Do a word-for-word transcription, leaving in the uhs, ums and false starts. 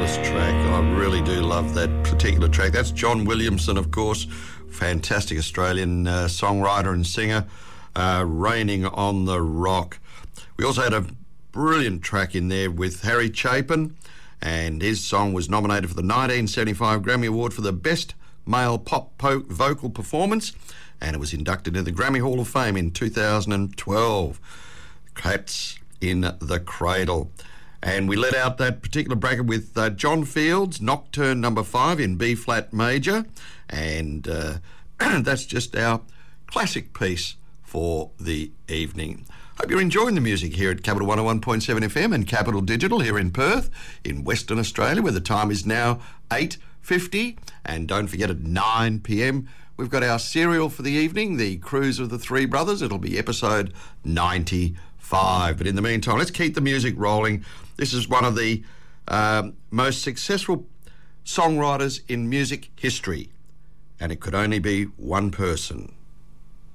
marvellous track. I really do love that particular track. That's John Williamson, of course, fantastic Australian uh, songwriter and singer, uh, Raining on the Rock. We also had a brilliant track in there with Harry Chapin, and his song was nominated for the nineteen seventy-five Grammy Award for the Best Male Pop po- Vocal Performance, and it was inducted into the Grammy Hall of Fame in two thousand twelve. Cats in the Cradle. And we let out that particular bracket with uh, John Fields, Nocturne number five in B-flat major. And uh, that's just our classic piece for the evening. Hope you're enjoying the music here at Capital one oh one point seven F M and Capital Digital here in Perth, in Western Australia, where the time is now eight fifty. And don't forget, at nine p.m, we've got our serial for the evening, The Cruise of the Three Brothers. It'll be episode ninety-five. But in the meantime, let's keep the music rolling. This is one of the um, most successful songwriters in music history, and it could only be one person.